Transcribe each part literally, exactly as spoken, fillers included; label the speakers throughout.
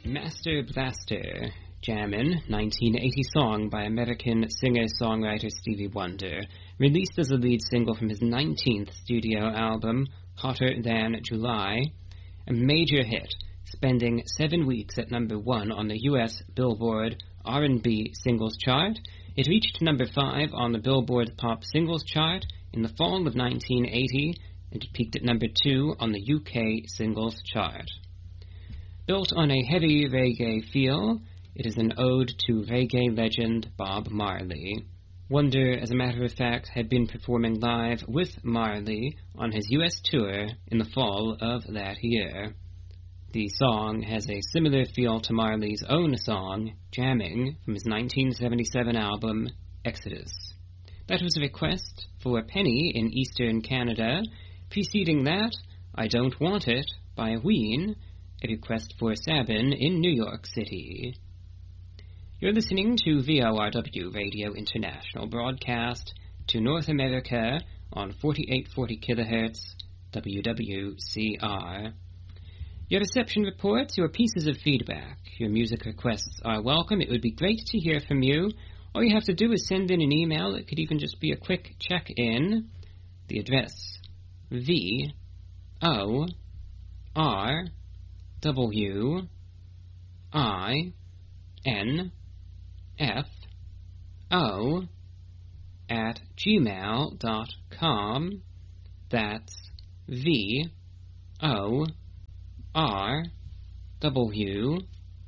Speaker 1: Master Blaster, Jammin', nineteen eighty song by American singer-songwriter Stevie Wonder, released as a lead single from his nineteenth studio album, Hotter Than July, a major hit, spending seven weeks at number one on the U S Billboard R and B Singles Chart. It reached number five on the Billboard Pop Singles Chart in the fall of nineteen eighty, and it peaked at number two on the U K Singles Chart. Built on a heavy reggae feel, it is an ode to reggae legend Bob Marley. Wonder, as a matter of fact, had been performing live with Marley on his U S tour in the fall of that year. The song has a similar feel to Marley's own song, Jamming, from his nineteen seventy-seven album, Exodus. That was a request for Penny in Eastern Canada. Preceding that, I Don't Want It by Ween, a request for Sabin in New York City. You're listening to V O R W Radio International, broadcast to North America on forty-eight forty kilohertz, W W C R. Your reception reports, your pieces of feedback, your music requests are welcome. It would be great to hear from you. All you have to do is send in an email. It could even just be a quick check-in. The address, V O R W I N F O at gmail dot com. That's V O R W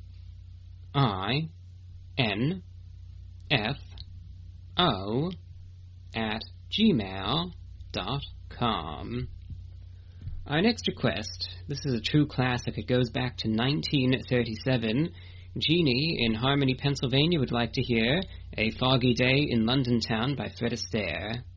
Speaker 1: I N F O at gmail dot com. Our next request, this is a true classic. It goes back to nineteen thirty-seven. Jeannie in Harmony, Pennsylvania would like to hear A Foggy Day in London Town by Fred Astaire.